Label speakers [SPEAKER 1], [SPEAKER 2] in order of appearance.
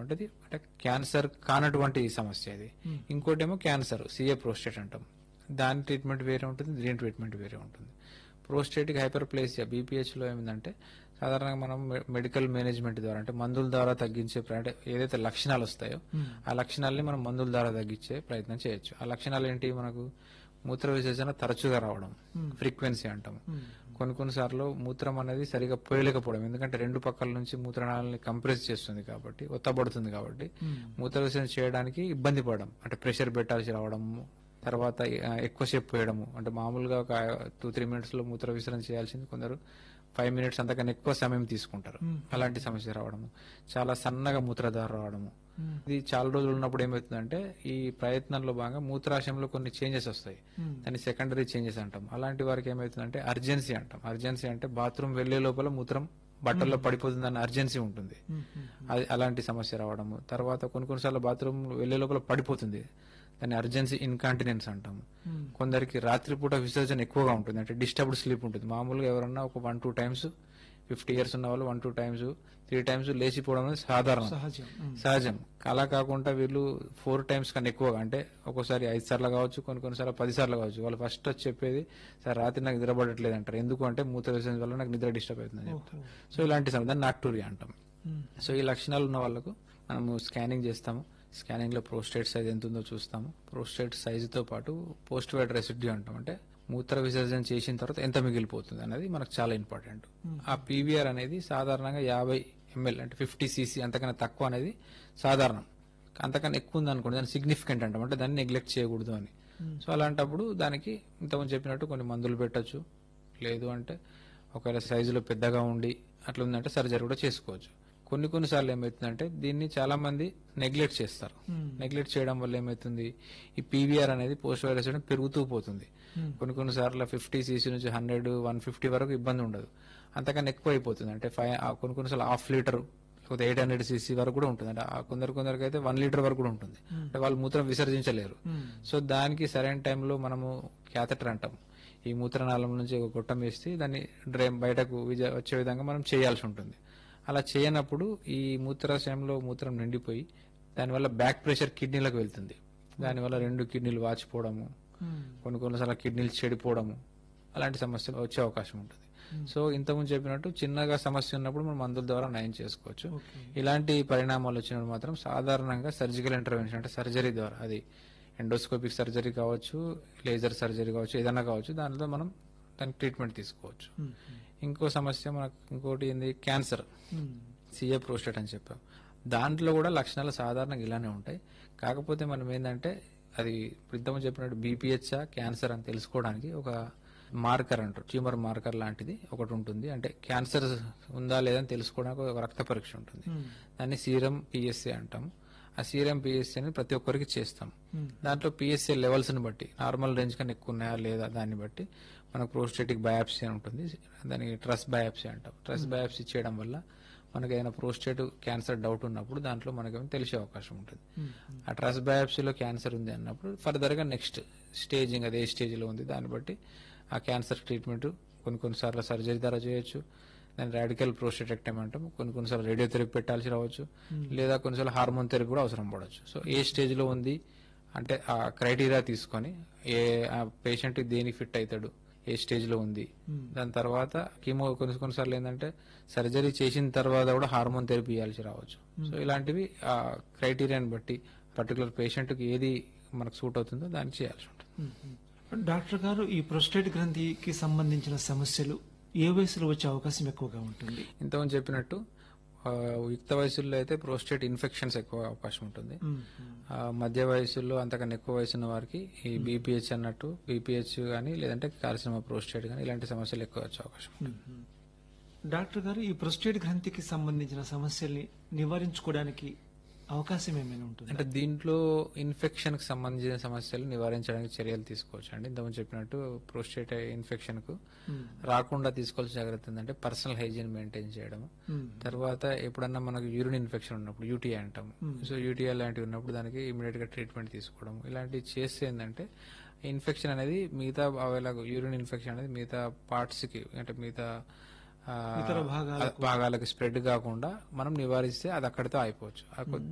[SPEAKER 1] అంటే ఇది అంటే క్యాన్సర్ కానటువంటి సమస్య ఇది. ఇంకోటేమో క్యాన్సర్ సిఏ ప్రోస్టేట్ అంటాం. దాని ట్రీట్మెంట్ వేరే ఉంటుంది, దీని ట్రీట్మెంట్ వేరే ఉంటుంది. ప్రోస్టేటిక్ హైపర్ప్లేసియా బీపీహెచ్ లో ఏమిందంటే సాధారణంగా మనం మెడికల్ మేనేజ్మెంట్ ద్వారా అంటే మందుల ద్వారా తగ్గించే అంటే ఏదైతే లక్షణాలు వస్తాయో ఆ లక్షణాలని మనం మందుల ద్వారా తగ్గించే ప్రయత్నం చేయొచ్చు. ఆ లక్షణాలు ఏంటి? మనకు మూత్ర విసర్జన తరచుగా రావడం, ఫ్రీక్వెన్సీ అంటాము. కొన్నిసార్లు మూత్రం అనేది సరిగా పోయలేకపోవడం, ఎందుకంటే రెండు పక్కల నుంచి మూత్రనాళాలని కంప్రెస్ చేస్తుంది కాబట్టి, ఒత్తబడుతుంది కాబట్టి మూత్ర విసర్జన చేయడానికి ఇబ్బంది పడడం, అంటే ప్రెషర్ పెట్టాల్సి రావడం, తర్వాత ఎక్కువసేపు పోయడము, అంటే మామూలుగా ఒక 2-3 మినిట్స్ లో మూత్ర విసరణ చేయాల్సింది కొందరు 5 మినిట్స్ అంతకన్నా ఎక్కువ సమయం తీసుకుంటారు. అలాంటి సమస్య రావడము, చాలా సన్నగా మూత్రధార రావడము. ఇది చాలా రోజులు ఉన్నప్పుడు ఏమవుతుందంటే ఈ ప్రయత్నంలో భాగంగా మూత్రాశయంలో కొన్ని చేంజెస్ వస్తాయి, దాన్ని సెకండరీ చేంజెస్ అంటాం. అలాంటి వారికి ఏమవుతుందంటే అర్జెన్సీ అంటాం. అర్జెన్సీ అంటే బాత్రూమ్ వెళ్లే లోపల మూత్రం బట్టల్లో పడిపోతుందన్న అర్జెన్సీ ఉంటుంది. అది అలాంటి సమస్య రావడము. తర్వాత కొన్నిసార్లు బాత్రూమ్ వెళ్లే లోపల పడిపోతుంది, దాన్ని అర్జెన్సీ ఇన్కాంటినెన్స్ అంటాము. కొందరికి రాత్రిపూట విసర్జన ఎక్కువగా ఉంటుంది, అంటే డిస్టర్బ్డ్ స్లీప్ ఉంటుంది. మామూలుగా ఎవరన్నా ఒక 1-2 టైమ్స్ 50 ఇయర్స్ ఉన్న వాళ్ళు 1-2 టైమ్స్ 3 టైమ్స్ లేచిపోవడం అనేది సహజం. అలా కాకుండా వీళ్ళు 4 టైమ్స్ కన్నా ఎక్కువగా, అంటే ఒక్కోసారి 5 సార్లు కావచ్చు, కొన్నిసార్లు 10 సార్లు కావచ్చు. వాళ్ళు ఫస్ట్ వచ్చి చెప్పేది సార్ రాత్రి నాకు నిద్రపడట్లేదు అంటారు. ఎందుకు అంటే మూత్ర విసర్జన వల్ల నాకు నిద్ర డిస్టర్బ్ అవుతుందని చెప్తారు. సో ఇలాంటి దాన్ని నాక్టూరియా అంటాం. సో ఈ లక్షణాలు ఉన్న వాళ్ళకు మనము స్కానింగ్ చేస్తాము. స్కానింగ్ లో ప్రోస్టేట్ సైజ్ ఎంత ఉందో చూస్తాము. ప్రోస్టేట్ సైజ్ తో పాటు పోస్ట్ వైడ్ రెసిడ్యూ అంటాం, అంటే మూత్ర విసర్జన చేసిన తర్వాత ఎంత మిగిలిపోతుంది అనేది మనకు చాలా ఇంపార్టెంట్. ఆ పీవీఆర్ అనేది సాధారణంగా 50 ml అంటే 50 cc అంతకన్నా తక్కువ అనేది సాధారణం. అంతకన్నా ఎక్కువ ఉంది అనుకోండి దాన్ని సిగ్నిఫికెంట్ అంటాం, అంటే దాన్ని నెగ్లెక్ట్ చేయకూడదు అని. సో అలాంటప్పుడు దానికి ఇంతకుముందు చెప్పినట్టు కొన్ని మందులు పెట్టచ్చు. లేదు అంటే ఒకవేళ సైజులో పెద్దగా ఉండి అట్లా ఉందంటే సర్జరీ కూడా చేసుకోవచ్చు. కొన్నిసార్లు ఏమవుతుందంటే దీన్ని చాలా మంది నెగ్లెక్ట్ చేస్తారు. నెగ్లెక్ట్ చేయడం వల్ల ఏమవుతుంది, ఈ పీవీఆర్ అనేది పోస్ట్ వైరస్ పెరుగుతూ పోతుంది. కొన్నిసార్లు 50 cc నుంచి 100-150 వరకు ఇబ్బంది ఉండదు, అంతకన్నా ఎక్కువ అయిపోతుంది. అంటే కొన్నిసార్లు 1/2 లీటర్ లేకపోతే 800 cc వరకు కూడా ఉంటుంది. అంటే కొందరికి అయితే 1 లీటర్ వరకు కూడా ఉంటుంది. అంటే వాళ్ళు మూత్రం విసర్జించలేరు. సో దానికి సరైన టైంలో మనము క్యాథెటర్ అంటాం, ఈ మూత్రనాళం నుంచి ఒక గొట్టం వేసి దాన్ని డ్రైన్ బయటకు వచ్చే విధంగా మనం చేయాల్సి ఉంటుంది. అలా చేయనప్పుడు ఈ మూత్రాశయంలో మూత్రం నిండిపోయి దానివల్ల బ్యాక్ ప్రెషర్ కిడ్నీలకు వెళ్తుంది. దానివల్ల 2 కిడ్నీలు వాచిపోవడము, కొన్నిసార్లు కిడ్నీలు చెడిపోవడము, అలాంటి సమస్యలు వచ్చే అవకాశం ఉంటుంది. సో ఇంతకుముందు చెప్పినట్టు చిన్నగా సమస్య ఉన్నప్పుడు మనం మందుల ద్వారా నయం చేసుకోవచ్చు. ఇలాంటి పరిణామాలు వచ్చినప్పుడు మాత్రం సాధారణంగా సర్జికల్ ఇంటర్వెన్షన్ అంటే సర్జరీ ద్వారా, అది ఎండోస్కోపిక్ సర్జరీ కావచ్చు, లేజర్ సర్జరీ కావచ్చు, ఏదైనా కావచ్చు, దానిలో మనం దానికి ట్రీట్మెంట్ తీసుకోవచ్చు. ఇంకో సమస్య మనకు ఇంకోటి ఏంది, క్యాన్సర్ సిఏ ప్రోస్టేట్ అని చెప్పాం. దాంట్లో కూడా లక్షణాలు సాధారణంగా ఇలానే ఉంటాయి. కాకపోతే మనం ఏంటంటే అది ఇంతకుముందు చెప్పినట్టు బీపీహెచ్ క్యాన్సర్ అని తెలుసుకోవడానికి ఒక మార్కర్ అంటారు, ట్యూమర్ మార్కర్ లాంటిది ఒకటి ఉంటుంది. అంటే క్యాన్సర్ ఉందా లేదని తెలుసుకోవడానికి ఒక రక్త పరీక్ష ఉంటుంది, దాన్ని సీరం పిఎస్ఏ అంటాం. ఆ సీరం పిఎస్ఏ అని ప్రతి ఒక్కరికి చేస్తాం. దాంట్లో పిఎస్ఏ లెవెల్స్ ని బట్టి నార్మల్ రేంజ్ కన్నా ఎక్కువ ఉన్నాయా లేదా దాన్ని బట్టి మనకు ప్రోస్టేటిక్ బయాప్సీ అని ఉంటుంది, దానికి ట్రస్ బయాప్సీ అంటాం. ట్రస్ బయాప్సీ చేయడం వల్ల మనకి ఏదైనా ప్రోస్టేట్ క్యాన్సర్ డౌట్ ఉన్నప్పుడు దాంట్లో మనకేమో తెలిసే అవకాశం ఉంటుంది. ఆ ట్రస్ బయాప్సీలో క్యాన్సర్ ఉంది అన్నప్పుడు ఫర్దర్ గా నెక్స్ట్ స్టేజింగ్ అది ఏ స్టేజ్ లో ఉంది దాన్ని బట్టి ఆ క్యాన్సర్ ట్రీట్మెంట్ కొన్నిసార్లు సర్జరీ ద్వారా చేయొచ్చు. దాన్ని రాడికల్ ప్రోస్టేటెక్టమీ అంటాం. కొన్నిసార్లు రేడియోథెరపీ పెట్టాల్సి రావచ్చు, లేదా కొన్నిసార్లు హార్మోన్ థెరపీ కూడా అవసరం పడవచ్చు. సో ఏ స్టేజ్ లో ఉంది అంటే ఆ క్రైటీరియా తీసుకొని ఆ పేషెంట్ దేనికి ఫిట్ అవుతాడు, ఏ స్టేజ్ లో ఉంది, దాని తర్వాత కీమో కొన్నిసార్లు ఏంటంటే సర్జరీ చేసిన తర్వాత కూడా హార్మోన్ థెరపీ ఇవ్వాల్సి రావచ్చు. సో ఇలాంటివి ఆ క్రైటీరియాని బట్టి పర్టికులర్ పేషెంట్ కి ఏది మనకు సూట్ అవుతుందో దానికి చేయాల్సి ఉంటుంది.
[SPEAKER 2] డాక్టర్ గారు, ఈ ప్రోస్టేట్ గ్రంథికి సంబంధించిన సమస్యలు ఏ వయసులో వచ్చే అవకాశం ఎక్కువగా ఉంటుంది?
[SPEAKER 1] ఇంతకుముందు చెప్పినట్టు యుక్త వయసుల్లో అయితే ప్రోస్టేట్ ఇన్ఫెక్షన్స్ ఎక్కువ అవకాశం ఉంటుంది. మధ్య వయసులో అంతకన్నా ఎక్కువ వయసు ఉన్న వారికి ఈ బీపీహెచ్ అన్నట్టు బీపీహెచ్ కానీ లేదంటే కార్సినోమా ప్రోస్టేట్ కానీ ఇలాంటి సమస్యలు ఎక్కువ వచ్చే అవకాశం ఉంటుంది.
[SPEAKER 2] డాక్టర్ గారు, ఈ ప్రోస్టేట్ గ్రంథికి సంబంధించిన సమస్యల్ని నివారించుకోవడానికి అవకాశం ఏమైనా ఉంటుంది?
[SPEAKER 1] అంటే దీంట్లో ఇన్ఫెక్షన్ కి సంబంధించిన సమస్యలు నివారించడానికి చర్యలు తీసుకోవచ్చు అండి. ఇంతకుముందు చెప్పినట్టు ప్రోస్టేట్ ఇన్ఫెక్షన్ కు రాకుండా తీసుకోవాల్సిన జాగ్రత్త ఏంటంటే పర్సనల్ హైజీన్ మెయింటైన్ చేయడం. తర్వాత ఎప్పుడన్నా మనకు యూరిన్ ఇన్ఫెక్షన్ ఉన్నప్పుడు యూటీఐ అంటాం. సో యూటీఐ లాంటివి ఉన్నప్పుడు దానికి ఇమీడియట్ గా ట్రీట్మెంట్ తీసుకోవడం, ఇలాంటివి చేస్తే ఏంటంటే ఇన్ఫెక్షన్ అనేది మిగతా యూరిన్ ఇన్ఫెక్షన్ అనేది మిగతా పార్ట్స్ కి అంటే మిగతా భాగాలకు స్ప్రెడ్ కాకుండా మనం నివారిస్తే అది అక్కడితో అయిపోవచ్చు.